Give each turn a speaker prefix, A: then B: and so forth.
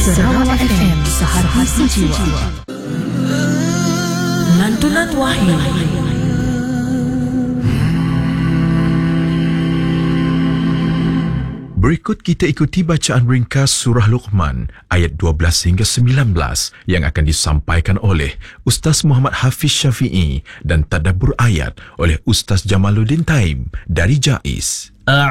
A: Sarawak FM, sehati sejiwa. Lantunan Wahyu.
B: Berikut kita ikuti bacaan ringkas Surah Luqman ayat 12 hingga 19 yang akan disampaikan oleh Ustaz Muhammad Hafiz Syafi'i dan tadabbur ayat oleh Ustaz Jamaluddin Taim dari JAIS.